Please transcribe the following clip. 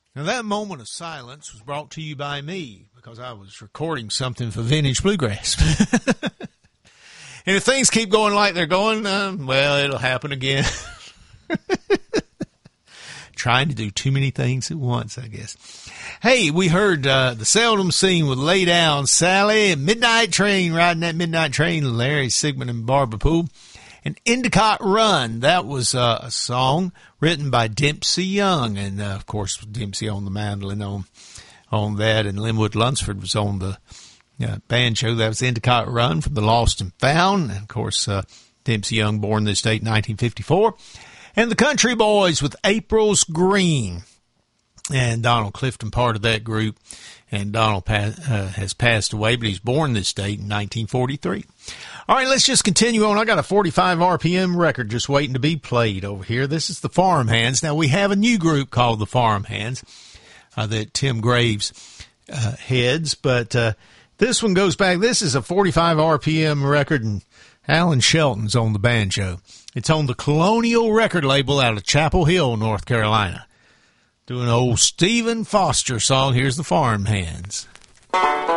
Now, that moment of silence was brought to you by me because I was recording something for Vintage Bluegrass. And if things keep going like they're going, well, it'll happen again. Trying to do too many things at once, I guess. Hey, we heard the Seldom Scene with Lay Down Sally, Midnight Train, riding that midnight train, Larry Sigmund and Barbara Poole. And Endicott Run, that was a song written by Dempsey Young. And, of course, Dempsey on the mandolin on that. And Linwood Lunsford was on the banjo. That was Endicott Run from the Lost and Found. And, of course, Dempsey Young, born this date, 1954. And the Country Boys with April's Green. And Donald Clifton, part of that group. And Donald has passed away, but he's born this date in 1943. All right, let's just continue on. I got a 45 RPM record just waiting to be played over here. This is the Farmhands. Now, we have a new group called the Farmhands that Tim Graves heads, but this one goes back. This is a 45 RPM record, and Alan Shelton's on the banjo. It's on the Colonial record label out of Chapel Hill, North Carolina. Doing an old Stephen Foster song. Here's the Farmhands.